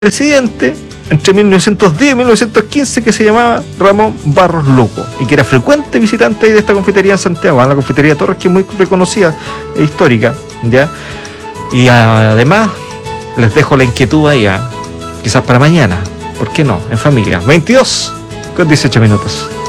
presidente entre 1910 y 1915 que se llamaba Ramón Barros Luco y que era frecuente visitante ahí de esta confitería en Santiago, la confitería Torres, que es muy reconocida e histórica, ¿ya? Y además les dejo la inquietud ahí, quizás para mañana, ¿por qué no? En familia. 22 con 18 minutos.